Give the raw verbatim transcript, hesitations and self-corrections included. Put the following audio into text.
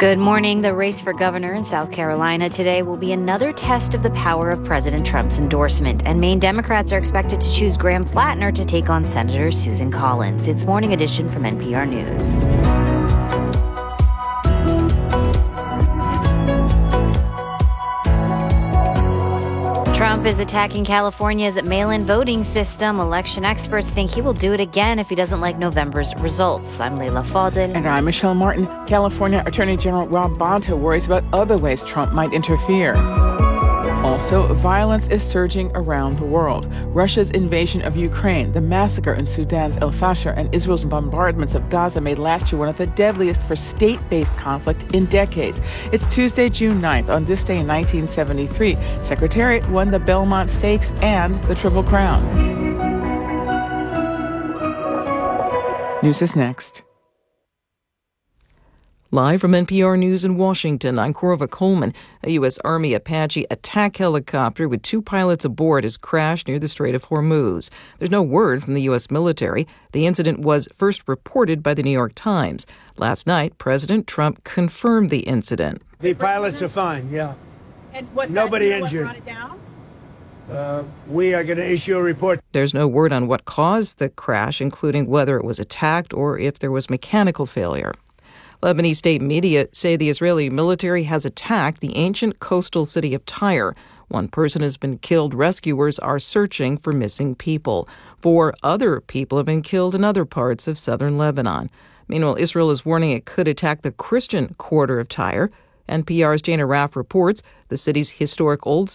Good morning. The race for governor in South Carolina today will be another test of the power of President Trump's endorsement, and Maine Democrats are expected to choose Graham Plattner to take on Senator Susan Collins. It's Morning Edition from N P R News. Trump is attacking California's mail-in voting system. Election experts think he will do it again if he doesn't like November's results. I'm Leila Fadel. And I'm Michelle Martin. California Attorney General Rob Bonta worries about other ways Trump might interfere. Also, violence is surging around the world. Russia's invasion of Ukraine, the massacre in Sudan's El Fasher, and Israel's bombardments of Gaza made last year one of the deadliest for state-based conflict in decades. It's Tuesday, June ninth. On this day in nineteen seventy-three, Secretariat won the Belmont Stakes and the Triple Crown. News is next. Live from N P R News in Washington, I'm Corva Coleman. A U S. Army Apache attack helicopter with two pilots aboard has crashed near the Strait of Hormuz. There's no word from the U S military. The incident was first reported by the New York Times. Last night, President Trump confirmed the incident. The pilots are fine, yeah. And was Nobody that injured. What brought it down? Uh, we are going to issue a report. There's no word on what caused the crash, including whether it was attacked or if there was mechanical failure. Lebanese state media say the Israeli military has attacked the ancient coastal city of Tyre. One person has been killed. Rescuers are searching for missing people. Four other people have been killed in other parts of southern Lebanon. Meanwhile, Israel is warning it could attack the Christian quarter of Tyre. N P R's Jana Raff reports the city's historic old